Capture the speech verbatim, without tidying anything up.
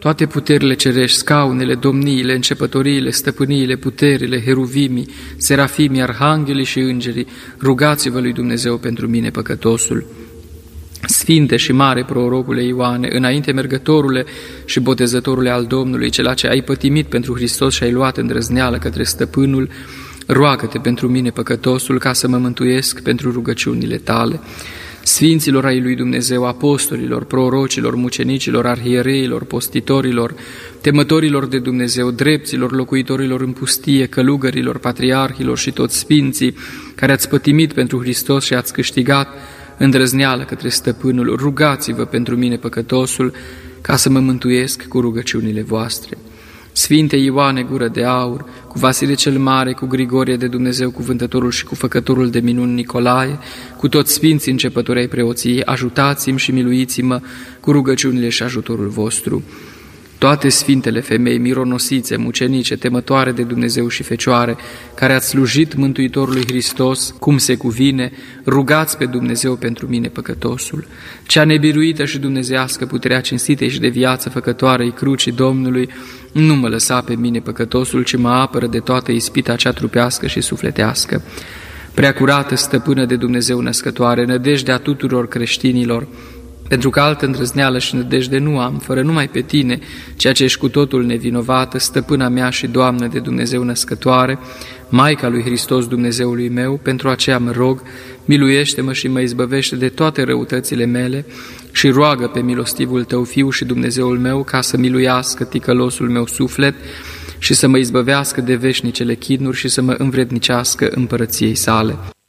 toate puterile cerești, scaunele, domniile, începătoriile, stăpâniile, puterile, heruvimii, serafimii, arhanghelii și îngerii, rugați-vă lui Dumnezeu pentru mine păcătosul. Sfinte și mare prorocule Ioane, înainte mergătorule și botezătorule al Domnului, cela ce ai pătimit pentru Hristos și ai luat îndrăzneală către stăpânul, roagă-te pentru mine păcătosul, ca să mă mântuiesc pentru rugăciunile tale. Sfinților ai lui Dumnezeu, apostolilor, prorocilor, mucenicilor, arhiereilor, postitorilor, temătorilor de Dumnezeu, drepților, locuitorilor în pustie, călugărilor, patriarhilor și toți sfinții care ați pătimit pentru Hristos și ați câștigat îndrăzneală către stăpânul, rugați-vă pentru mine păcătosul, ca să mă mântuiesc cu rugăciunile voastre. Sfinte Ioane, gură de aur, cu Vasile cel Mare, cu Grigorie de Dumnezeu cuvântătorul și cu făcătorul de minuni Nicolae, cu toți sfinții începători ai preoției, ajutați-mi și miluiți-mă cu rugăciunile și ajutorul vostru. Toate sfintele femei, mironosițe, mucenice, temătoare de Dumnezeu și fecioare, care ați slujit Mântuitorului Hristos, cum se cuvine, rugați pe Dumnezeu pentru mine păcătosul. Cea nebiruită și dumnezeiască puterea cinstitei și de viață făcătoarei crucii Domnului, nu mă lăsa pe mine păcătosul, ci mă apără de toată ispita cea trupească și sufletească. Preacurată stăpână de Dumnezeu născătoare, nădejdea tuturor creștinilor, pentru că altă îndrăzneală și nădejde nu am, fără numai pe tine, ceea ce ești cu totul nevinovată, stăpâna mea și Doamnă de Dumnezeu născătoare, Maica lui Hristos Dumnezeului meu, pentru aceea mă rog, miluiește-mă și mă izbăvește de toate răutățile mele și roagă pe milostivul tău Fiu și Dumnezeul meu ca să miluiască ticălosul meu suflet și să mă izbăvească de veșnicele chinuri și să mă învrednicească împărăției sale.